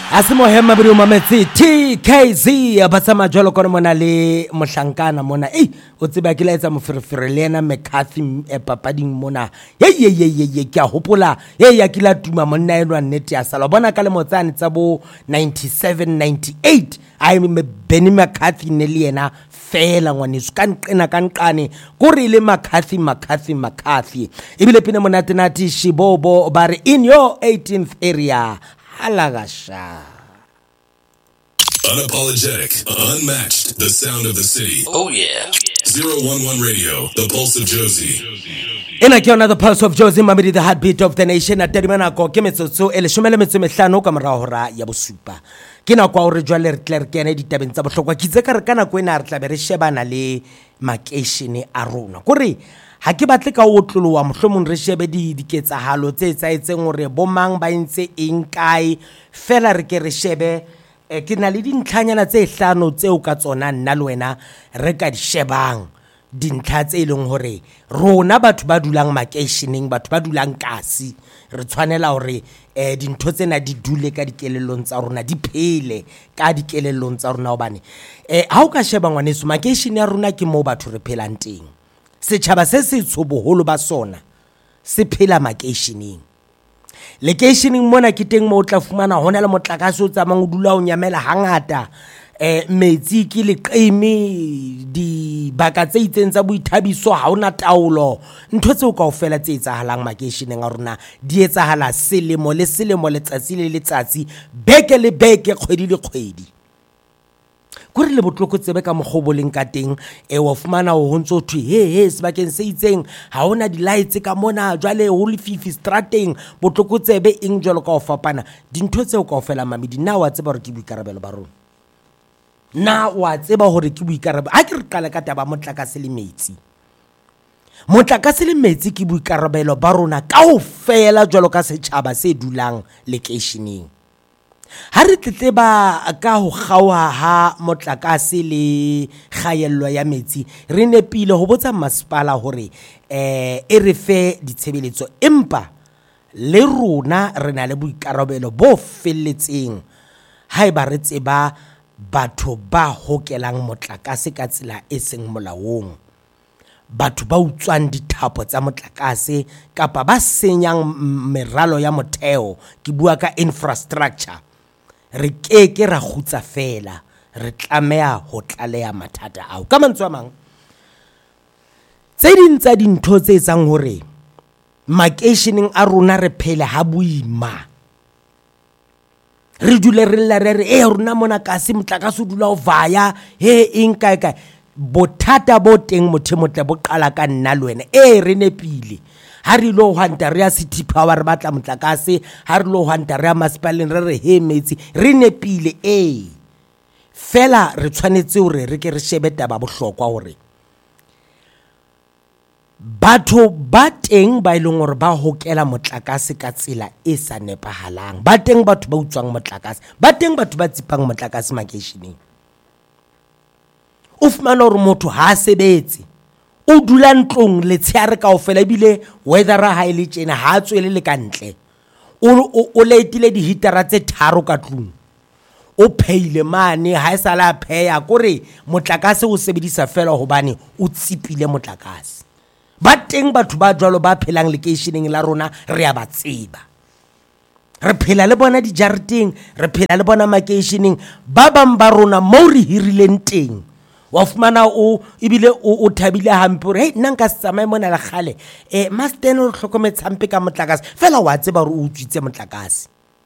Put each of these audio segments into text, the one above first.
Asimo hema bri mametsi TKZ abatsama jolo kone mona le mohlankana mona o tseba ke la etsa mofirifiri le ena McCarthy papading mona ye ke a hopola ya ke la tuma monna eno nnete ya sala bona ka le motsane tsa bo 97 98 I me Benny McCarthy ne le ena fela ngwaneso ka nqena ka nqane gore le McCarthy ebile pina monate nati shibobo bare in your 18th area halagasha. Unapologetic, unmatched, the sound of the city. Oh yeah. 011 Radio, the pulse of Josie. Ena ke yona the pulse of Josie, mamedi the heartbeat of the nation. At dimana ko ke metsotso e 15 ka mora hora ya bosupa. Ke na kwa hore jwale re tla re kene ditabeng tsa bohlokwa kitse ka re kana ko ena re tla be re shebana le makeishene a rona kore ha ke batle ka o tlolowa mohlomong re shebe diketsahalo tse etsaetseng hore bo mang ba ntse eng kae fela re ke re shebe ke na le dintlhanyana tse hlano tseo ka tsona nna le wena re ka di shebang dintlha tse ileng hore rona batho ba dulang makeisheneng batho ba dulang kasi re tshwanela hore dintho tsena di dule ka dikelellong tsa rona di phele ka dikelellong tsa rona hobane ha o ka sheba ngwaneso makeishene ya rona ke mo batho re phelang teng setjhaba se setsho boholo ba sona se phela makeisheneng lekeisheneng mona ke teng mo o tla fumana hona le motlakase o tsamang o dula o nyamela hangata metsi ke leqeme di baka tse itseng tsa boithabiso ha ona taolo ntho tseo kaofela tse etsahalang makeisheneng a rona di etsahala selemo le selemo letsatsi le letsatsi beke le beke kgwedi le kgwedi gore le botloko tsebe ka moghoboleng ka teng wa fumana o hontso thwe he sebakeng se itseng ha ona di lights ka mona jwale ho le fifi strateng botloko tsebe eng jwalo ka o fapana dintho tseo kaofela mamedi na wa tseba hore ke boikarabelo ba rona na wa tseba hore ke boikarabelo ha ke re qala ka taba motlakase le metsi ke boikarabelo ba rona kaofela jwalo ka setjhaba se dulang lekeisheneng ha re tletleba ka ho kgaoha ha motlakase le kgaello ya metsi re nepile ho botsa masepala hore e re fe ditshebeletso empa le rona re na le boikarabelo bo felletseng haeba re tseba batho ba hokelang motlakase ka tsela e seng molaong batho ba utswang dithapo tsa motlakase kapa ba senyang meralo ya motheo ke bua ka infrastructure re ke ra khutsa fela re tlamea ho tlaleha mathata ao ka mantswe a mang tse ding tsa dintho tse etsang hore makeisheneng a rona re phele ha boima re dule re lla re rona mona kasi motlakase o dula o vaya eng kae bothata bo teng motho motle bo qala ka nna le wena re nepile ha re lo hwanta re ya city power re batla motlakase ha re lo hwanta re ya masepaleng re he metsi re nepile fela re tshwanetse hore re ke re shebe taba bohlokwa hore batho ba teng ba ileng hore ba hokela motlakase ka tsela e sa nepahalang ba teng batho ba utswang motlakase ba teng batho ba tsipang motlakase makeisheneng o fumana hore motho ha sebetse o dula ntlong le tsheare kaofela bile weather ha ile tjena ha tswele le kantle o letile di hitara tse tharo ka tlung o pheile mane ha esala pheya kore motlakase o sebedisa fela hobane o tsipile motlakase ba teng batho ba jwalo ba phelang lekeisheneng la rona re a ba tseba re phela le bona di jareteng re phela le bona makeisheneng ba bang ba rona mo re hirileng teng wa fumana ibile o thabile hampe hore nna nka se tsamaye mona la khale master no hlokometse hampe ka motlakase fela wa tseba hore o utswitse motlakase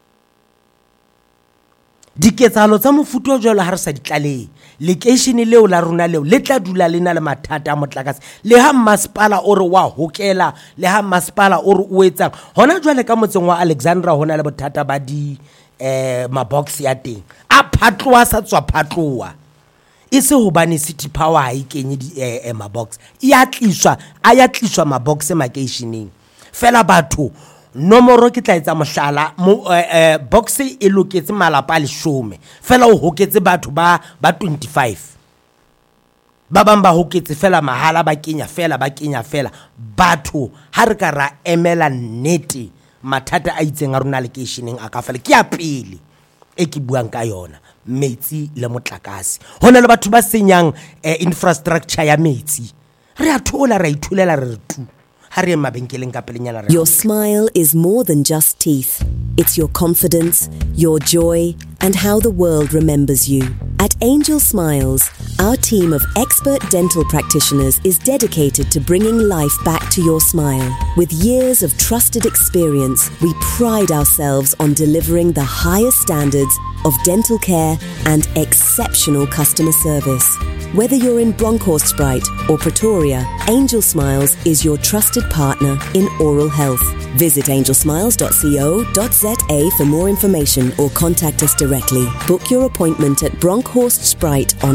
diketsahalo tsa mofuta jwalo ha re sa ditlalehe lekeishene leo la rona leo le tla dula le na le mathata a motlakase le ha masepala o re wa hokela le ha masepala o re o etsang hona jwale ka motseng wa Alexandra hona le bothata ba di mabox ya teng a phatloa sa tswa phatloa ise hobane city power ha ikenye di mabox ya tliswa mabox makeisheneng fela batho nomoro ke tla etsa mohlala box e loketse malapa le 10 fela o hoketse batho ba 25 ba bang ba hoketse fela mahala ba kenya fela batho ha re ka ra emela nnete mathata a itseng a rona lekeisheneng a ka fela ke ya pele e ke buang ka yona metsi le motlakase hona le batho ba senyang infrastructure ya metsi re a thola ra ithulela re tu ha re mabenkeleng ka pelenyana re Your smile is more than just teeth. It's your confidence, your joy, and how the world remembers you. At Angel Smiles, our team of expert dental practitioners is dedicated to bringing life back to your smile. With years of trusted experience, we pride ourselves on delivering the highest standards of dental care and exceptional customer service. Whether you're in Bronkhorstspruit or Pretoria, Angel Smiles is your trusted partner in oral health. Visit angelsmiles.co.za for more information or contact us directly. Book your appointment at Bronkhorstspruit on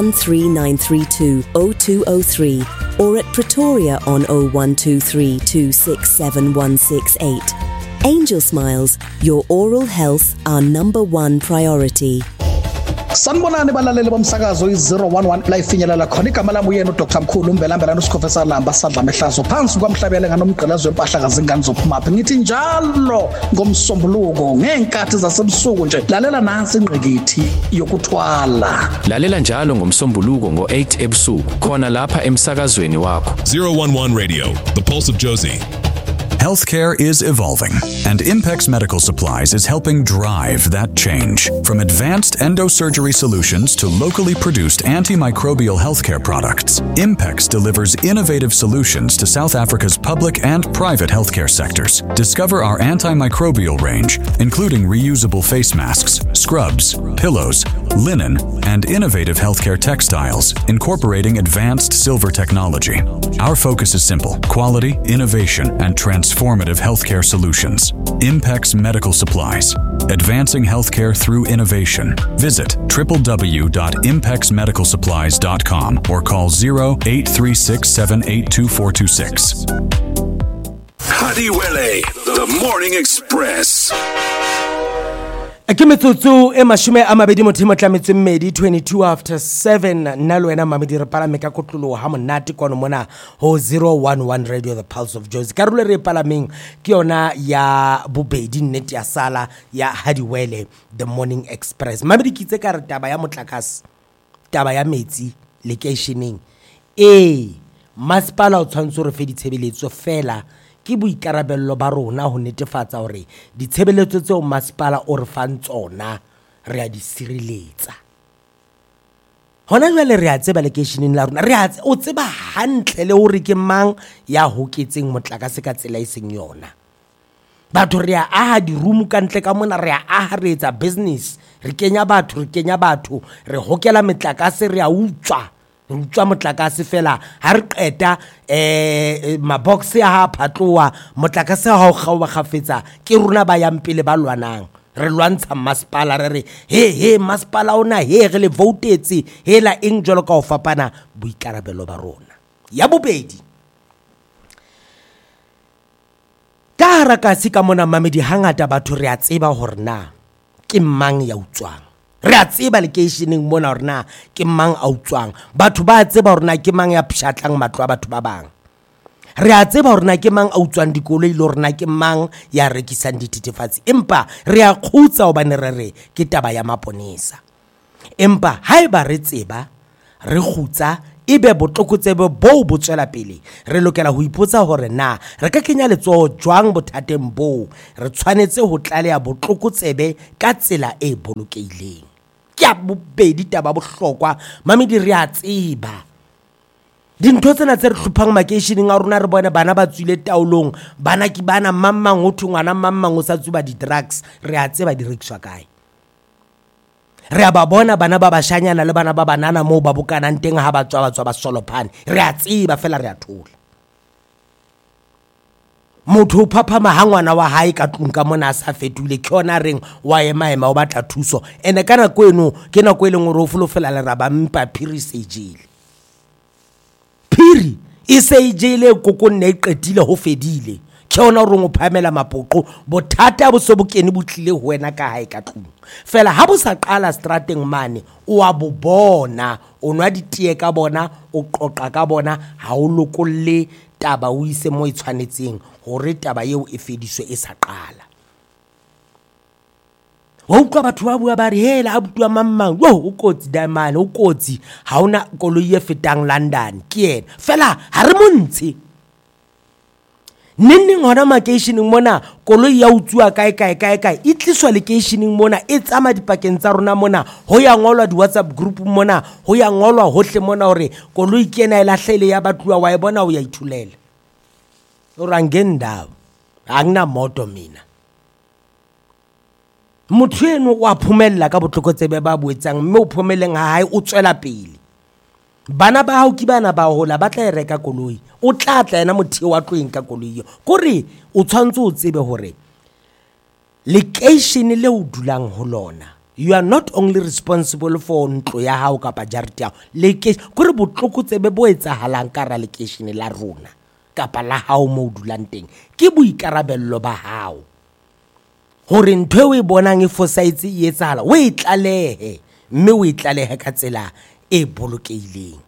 013932 0203 or at Pretoria on 0123 267 168. Angel Smiles, your oral health, our number one priority. Sanibonani balaleli bomsakazo i011 la ifinyelela khona igama lami uyena uDr Mkhulu Mbelambela noSikhofesa Lamba sadla mehlazo phansi kwamhlabele nganomgqelazo wempahla kazingane zophumaphi ngithi njalo ngomsombuluko ngenkathi zasebusuku nje lalela nansi ingqikithi yokuthwala lalela njalo ngomsombuluko ngo8 ebusuku khona lapha emsakazweni wakho 011 Radio, the pulse of Josie. Healthcare is evolving, and Impex Medical Supplies is helping drive that change. From advanced endosurgery solutions to locally produced antimicrobial healthcare products, Impex delivers innovative solutions to South Africa's public and private healthcare sectors. Discover our antimicrobial range, including reusable face masks, scrubs, pillows, linen, and innovative healthcare textiles, incorporating advanced silver technology. Our focus is simple: quality, innovation, and transformative healthcare solutions. Impex Medical Supplies, advancing healthcare through innovation. Visit www.impexmedicalsupplies.com or call 0836782426. Hadiwele, the Morning Express. Ke metsotso e mashume a mabedi mothimo tlametse mmedi 22 after 7 nna le wena mamedi re palame ka kotlolo ha monate kono mona ho 011 Radio, the pulse of Josie. Karolo re palameng ke yona ya bobedi nnete ya sala ya Hadiwele, the Morning Express. Mamedi kitse ka re taba ya motlakase, taba ya metsi lekeisheneng masepala o tshwantse re fe ditshebeletso fela ke boikarabello ba rona ho netefatsa hore ditshebeletso tseo masepala o re fang tsona re a di sireletsa. Hona jwale re a tseba lekeisheneng la rona, re a o tseba hantle le hore ke mang ya hoketseng motlakase ka tsela e seng yona. Batho re a aha di room ka ntle ka mona, re a aha re etsa business, re kenya batho re hokela metlakase, re a utswa motlakase fela ha re qeta mabox ya ha phatloa motlakase ha o kgaoba khafetsa ke rona ba yang pele ba lwanang re lwantsha masepala re re he masepala ona he re le votetse hela eng jolo ka o fapana boikarabelo ba rona. Ya bobedi, ka harakasi ka mona mamedi hangata batho re a tseba hore na ke mang ya utswang. Re a tseba lekeisheneng mona hore na ke mang a utswang. Batho ba tseba hore na ke mang ya pshatlang matlo a batho ba bang. Re a tseba hore na ke mang a utswang dikoloi le hore na ke mang ya rekisang dithethefatsi. Empa re a khutsa hobane re ke taba ya maponesa. Empa haeba re tseba re khutsa ebe botlokotsebe bo botswela pele, re lokela ho ipotsa hore na re ka kenya letsoho jwang bothateng bo. Re tshwanetse ho tlaleha botlokotsebe ka tsela e bolokehileng. Ke a bobedi taba bohlokwa mamedi re a tseba. Dintho tsena tse re hlophang makeisheneng a rona, re bona bana ba tswile taolong, bana ki bana mammang ho thungwana mammang o sa tsuba di drugs, re a tseba di rekiswa kae. Re a ba bona bana ba bashanyana le bana ba banana moo ba bokanang teng ha ba tswa ba solophane, re a tseba fela re a thola. Motho o phaphama ha ngwana wa hae ka tlung ka mona a sa fetule ke yona reng wa ema o batla thuso, ene kana kweno ke na kweleng o folofela le raba mpa phiri sejile. Phiri e sejile kokonne e qetile ho fedile. Ke yona re ngo phamela mapoqo bothata bo so bokene butlile ho wena ka hae ka tlung. Fela ha bo sa qala strateng mane o a bo bona, o nwa ditie ka bona, o qoqa ka bona, ha o lokolle taba o ise mo e tshwanetseng hore taba eo e fediswe e sa qala. wa utlwa batho ba bua ba re hela abuti wa mammang o kotsi diamane o kotsi ha ona koloi e fetang London ke yena fela ha re montshe neng hona makeisheneng mona koloi ya utswa kae e tliswa lekeisheneng mona e tsama dipakeng tsa rona mona ho ya ngolwa di WhatsApp group mona ho ya ngolwa hohle mona hore koloi ke ena e lahlele ya batluwa wa e bona o ya ithulela ora ngenda angina moto mina motho eno wa phomella ka botlokotsebe ba buetsang mme o phomeleng ha hae o tswela pele bana ba hao ke bana ba hola ba tla e reka koloi o tla ena motheo wa tloeng ka koloi yo kore o tshwantse o tsebe hore lekeishene le o dulang ho lona you are not only responsible for ntlo ya hao kapa jarete ya hao kore botlokotsebe bo etsahalang ka ra lekeishene la rona kapa la hao mo o dulang teng ke boikarabello ba hao hore ntwe e bonang e fosaitse e etsahala o e tlalehe mme o e tlalehe ka tsela e bolokeileng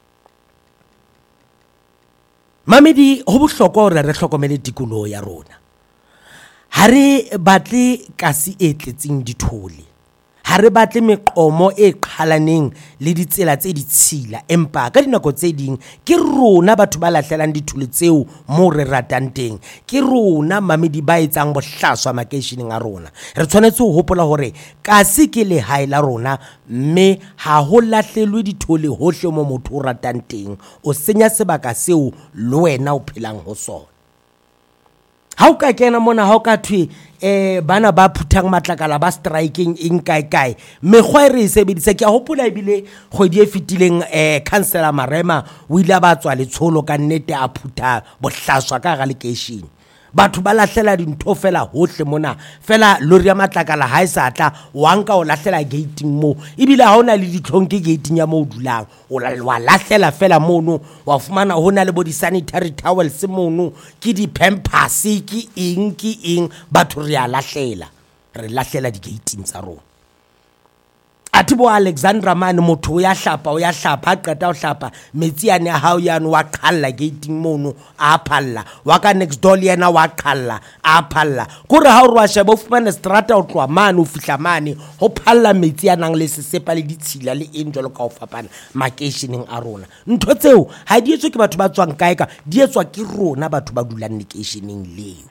mamedi ho bohlokwa hore re hlokomele tikoloho ya rona ha re batle kasi e tletseng dithole ha re batle meqomo e qhalaneng le ditsela tse ditshila empa ka dinako tse ding ke rona batho ba lahlelang dithole tseo mo re ratang teng ke rona mamedi ba etsang bohlaswa makeisheneng a rona re tshwanetse ho hopola hore kasi ke le hae la rona mme ha ho lahlelwe dithole hohle mo motho o ratang teng o senya sebaka seo le wena o phelang ho sona ha o ka kena mona ha o ka thwe bana ba phuthang matlakala ba striking eng kae mekgwa e re e sebedisa ke a hopola ebile kgwedi e fetileng councillor Marema o ile ba tswa letsholo ka nnete a phutha bohlaswa ka ga lekeishene batho ba lahlela dintho fela hohle mona fela lori ya matlakala ha e sa tla wa nka o lahlela gating mo ebile ha ona le ditlhonke gating ya mo dulang o wa lahlela fela mono wa fumana hona le body sanitary towels mono ke di pampers ke eng batho re a lahlela di gating tsa rona atibo Alexandra mane motho o ya hlapa qeta o hlapa metsi ane a hao yana wa qhalla gating mono a phalla wa ka next door yena wa qhalla a phalla kore ha o rwa sheba o fumana strata o tloa mane o fihla mane ho phalla metsi anang le sesepa le ditshila le enjolo ka o fapana makeisheneng a rona ntho tseo ha di etswe ke batho ba tswang kae ka di etswa ke rona batho ba dulang lekeisheneng leo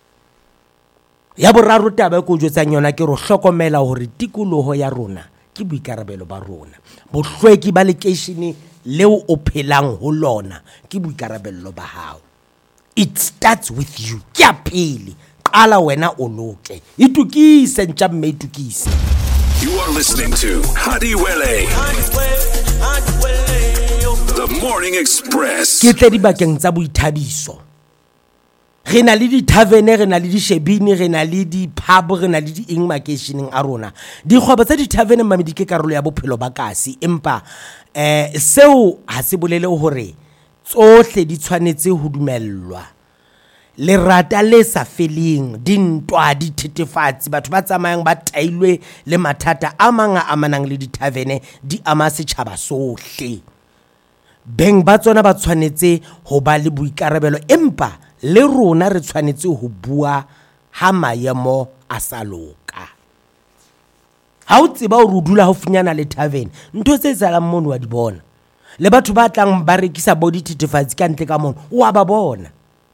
ya boraro taba go jwetsang yona ke ro hlokomela hore tikoloho ya rona ke boikarabelo ba rona bohlweki ba lekeishene leo o phelang ho lona ke boikarabelo ba hao it starts with you ke a pele qala wena o loke itukise ntjamme itukise You are listening to Hadiwele The Morning Express ke tle dibakeng tsa boithabiso re na le di tavern re na le di shebini re na le di pub re na le di eng makeisheneng a rona dikgwebo tsa di tavern mamedi ke karolo ya bophelo ba kasi empa seo ha se bolele hore tsohle di tshwanetse ho dumellwa le rata le sa feleng dintwa di thetefatsi batho ba tsamayang ba tailwe le mathata a manga amanang le di tavern di ama setjhaba sohle beng ba tsona ba tshwanetse ho ba le boikarabelo empa le rona re tshwanetse ho bua ha maemo a sa loka ha o tseba o rudula ho finyana le tavern ntho tse tsalang mono wa di bona le batho ba tlang ba rekisa body thetefatsi ka ntle ka mono o a ba bona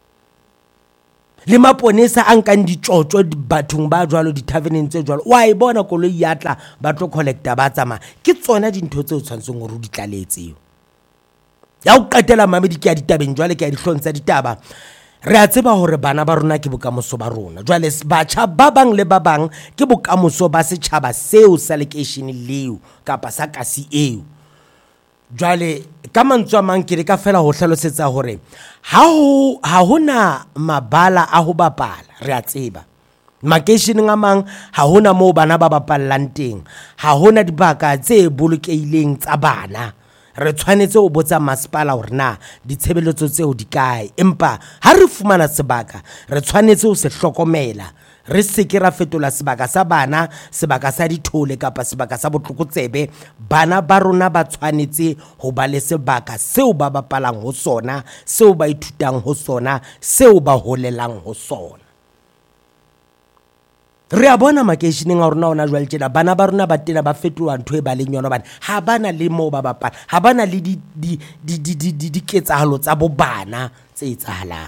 le maponesa a nkang ditjotjo bathong ba jwalo di taverneng tse jwalo wa e bona koloi ya tla ba tlo collecta ba tsama ke tsona dintho tse o tshwantseng ho di tlaletseo ya o qetela mamedi ke ya ditabeng jwale ke ya dihlontsa ditaba re a tseba hore bana ba rona ke bokamoso ba rona jwale batjha ba bang le ba bang ke bokamoso ba setjhaba seo sa lekeishene leo kapa sa kasi eo jwale ka mantswe a mang ke re ka fela ho hlalosetsa hore ha hona mabala a ho bapala re a tseba makeisheneng a mang ha hona moo bana ba bapallang teng ha hona dibaka tse bolokeileng tsa bana re tshwanetse o botsa masepala hore na ditshebeletso tseo di kae empa ha re fumana sebaka re tshwanetse o se hlokomela re seke ra fetola sebaka sa bana sebaka sa dithole kapa sebaka sa botlokotsebe bana ba rona ba tshwanetse ho ba le sebaka seo ba bapalang ho sona seo ba ithutang ho sona seo ba holelang ho sona re a bona makeisheneng a rona ona jwale tjena bana ba rona ba tena ba fetoha ntho e ba leng yona hobane ha bana le moo ba bapala, ha bana le diketsahalo tsa bobana tse etsahalang.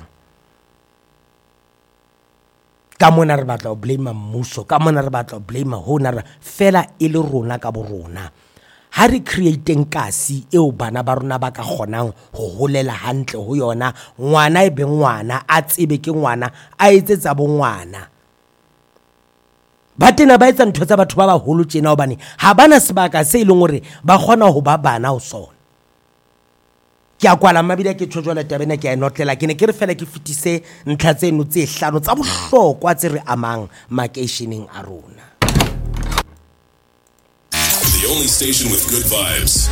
Ka mona re batla ho blame mmuso, ka mona re batla ho blame hona fela e le rona ka bo rona. Ha re creating kasi eo bana ba rona ba ka kgonang ho holela hantle ho yona, ngwana e be ngwana, a tsebe ke ngwana, a etsetsa bo ngwana. Ba tena ba etsa ntho tsa batho ba baholo tjena hobane ha bana sebaka se ileng hore ba kgona ho ba bana ho sona. Ke a kwala mabidi ke tjho jwale tabena ke a notlela, ke ne ke re fela ke fitise ntlha tseno tse hlano tsa bohlokwa tse re amang makeisheneng a rona. The only station with good vibes.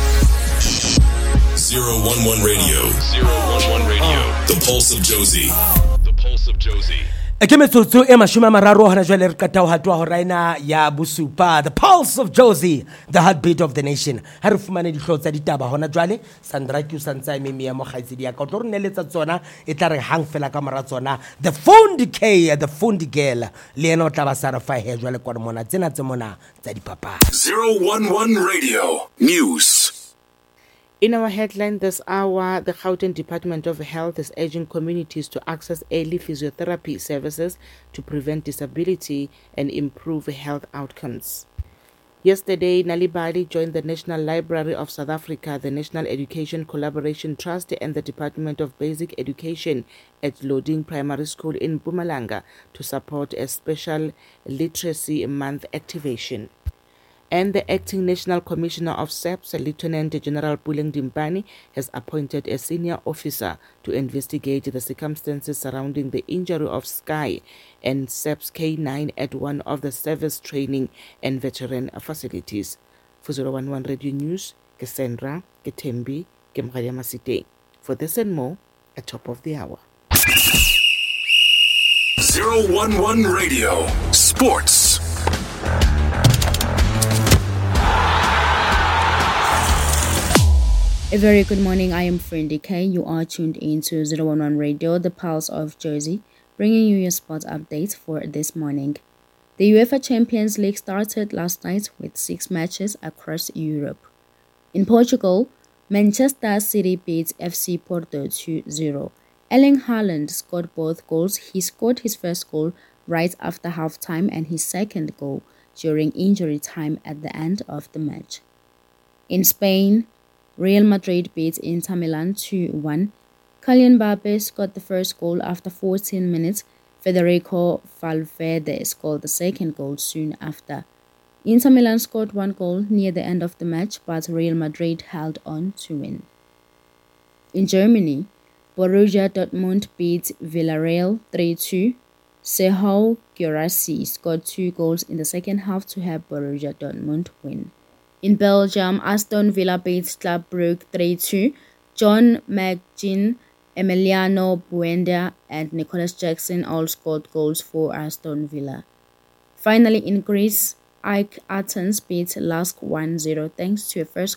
011 Radio. 011 Radio. The Pulse of Josie. The Pulse of Josie. Ke metsotso e 30 hona jwale re qeta ho hatwa ho raina ya bosupa, the Pulse of Josie, the heartbeat of the nation. Ha re fumane dihlotsa tsa ditaba hona jwale, Sandra Q santsa meme ya mogaitsi dia ka tlo re neletsa tsona e tla re hang fela ka mora tsona, the Fundi K, the Fundi girl le ena o tla ba sa re fa he jwale kwa mona tsena tse mona tsa dipapa. 011 Radio News. In our headline this hour, the Gauteng Department of Health is urging communities to access early physiotherapy services to prevent disability and improve health outcomes. Yesterday, Nalibali joined the National Library of South Africa, the National Education Collaboration Trust, and the Department of Basic Education at Loding Primary School in Mpumalanga to support a special Literacy Month activation. And the acting National Commissioner of SAPS, Lieutenant General Puleng Dimpani, has appointed a senior officer to investigate the circumstances surrounding the injury of Sky and SAPS K9 at one of the service training and veteran facilities. For 011 Radio News, Cassandra, Ketembi, Kemgaya Masite. For this and more, at top of the hour. 011 Radio Sports. A very good morning. I am Friendly K. You are tuned in to 011 Radio, the Pulse of Jersey, bringing you your sports updates for this morning. The UEFA Champions League started last night with 6 matches across Europe. In Portugal, Manchester City beat FC Porto 2-0. Erling Haaland scored both goals. He scored his first goal right after halftime and his second goal during injury time at the end of the match. In Spain, Real Madrid beat Inter Milan 2-1. Kylian Mbappe scored the first goal after 14 minutes. Federico Valverde scored the second goal soon after. Inter Milan scored 1 goal near the end of the match, but Real Madrid held on to win. In Germany, Borussia Dortmund beat Villarreal 3-2. Serhou Guirassy scored 2 goals in the second half to help Borussia Dortmund win. In Belgium, Aston Villa beat Club Brugge 3-2. John McGinn, Emiliano Buendia, and Nicholas Jackson all scored goals for Aston Villa. Finally, in Greece, AEK Athens beat LASK 1-0 thanks to a first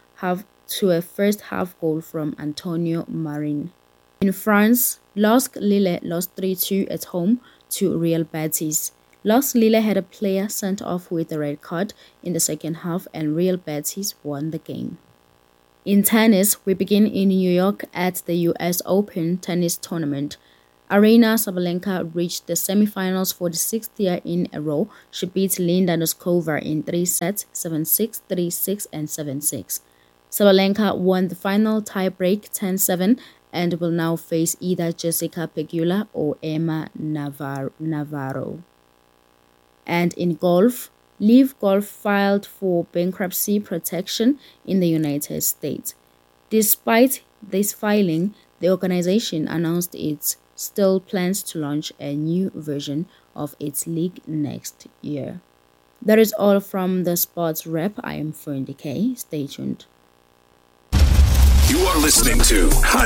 half goal from Antonio Marin. In France, LOSC Lille lost 3-2 at home to Real Betis. LOSC Lille had a player sent off with a red card in the second half, and Real Betis won the game. In tennis, we begin in New York at the US Open tennis tournament. Aryna Sabalenka reached the semifinals for the 6th year in a row. She beat Linda Noskova in 3 sets, 7-6, 3-6, and 7-6. Sabalenka won the final tiebreak 10-7 and will now face either Jessica Pegula or Emma Navarro. And in golf, LIV Golf filed for bankruptcy protection in the United States. Despite this filing, the organization announced it still plans to launch a new version of its league next year. That is all from the sports wrap. I am Friendly K. Stay tuned. You are listening to Hot